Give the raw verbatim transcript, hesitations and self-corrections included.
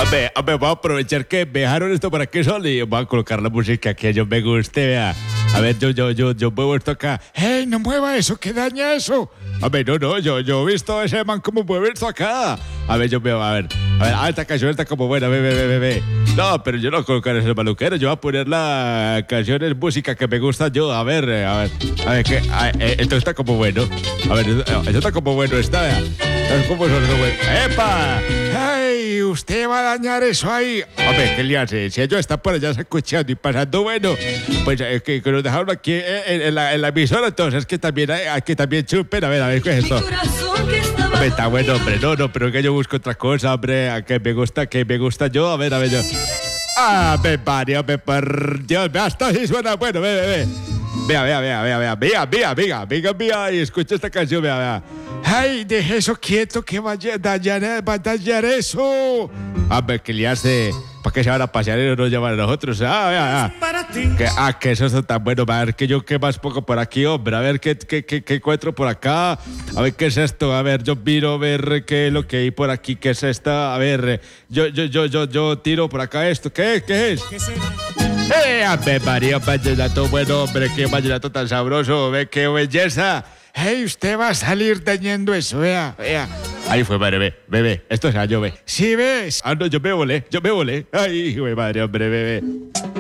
Hombre, hombre, voy a aprovechar que me dejaron esto para que solo y voy a colocar la música que a yo me guste, vea. A ver, yo, yo, yo, yo muevo esto acá. ¡Hey, no mueva eso, que daña eso! A ver, no, no, yo, yo he visto a ese man como mueve esto acá. A ver, yo veo, a ver. A ver, ah, esta canción está como buena, ve, ve, ve, ve, ve. No, pero yo no voy a colocar ese maluquero, yo voy a poner la canciones, música que me gusta yo. A ver, eh, a ver, a ver, que a- eh, esto está como bueno. A ver, esto esto está como bueno, está, vea. ¿Cómo es eso bueno? ¡Epa! ¡Hey! Usted va a dañar eso ahí. Hombre, ¿qué le hace? Si ellos están por allá escuchando y pasando bueno, pues eh, que, que nos dejaron aquí eh, en, en la, en la emisora, entonces que también, hay- que también chupen. A ver, a ver, ¿qué es esto? Hombre, está bueno, hombre. No, no, pero que yo busco otra cosa, hombre. A que me gusta, que me gusta yo. A ver, a ver, yo. Ah, me parió, me por Dios. Vea, esto sí suena bueno, ve, ve, ve. Vea, vea, vea, vea, vea, vea, vea, vea, vea, vea, y escucha esta canción, vea, vea. ¡Ay, deje eso quieto, que vaya a dañar, va a dañar eso! A ver, ¿qué le hace? ¿Para qué se van a pasear y no nos llaman a nosotros? Ah, vea, vea. Que, ah, que eso está tan bueno. A ver, que yo qué más poco por aquí, hombre. A ver, ¿qué, qué, qué, qué encuentro por acá? A ver, ¿qué es esto? A ver, yo miro a ver qué es lo que hay por aquí. ¿Qué es esta? A ver, yo, yo, yo, yo, yo tiro por acá esto. ¿Qué, qué es? ¡Eh, Ave María, vallenato bueno, hombre! ¡Qué vallenato tan sabroso! ¡Ve qué belleza! ¡Hey, usted va a salir dañando eso! Vea, vea. Ahí fue, madre, ve, ve, ve. Esto es yo, ve. ¿Sí ves? Ah, no, yo me volé, yo me volé. ¡Ay, hijo de madre, hombre, ve, ve!